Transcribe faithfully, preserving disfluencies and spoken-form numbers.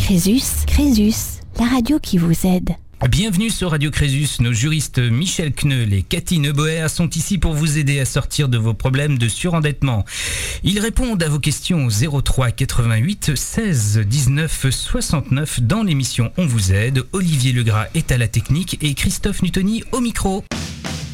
Crésus, Crésus, la radio qui vous aide. Bienvenue sur Radio Crésus, nos juristes Michel Kneul et Cathy Neuboer sont ici pour vous aider à sortir de vos problèmes de surendettement. Ils répondent à vos questions au zéro trois quatre-vingt-huit seize dix-neuf soixante-neuf dans l'émission On vous aide. Olivier Legras est à la technique et Christophe Nutoni au micro.